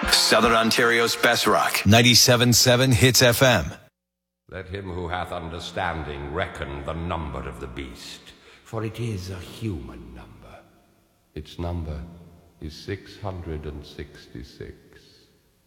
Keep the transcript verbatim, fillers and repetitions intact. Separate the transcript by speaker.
Speaker 1: Southern Ontario's best rock. ninety-seven point seven Hits F M.
Speaker 2: Let him who hath understanding reckon the number of the beast, for it is a human number. Its number is six hundred sixty-six.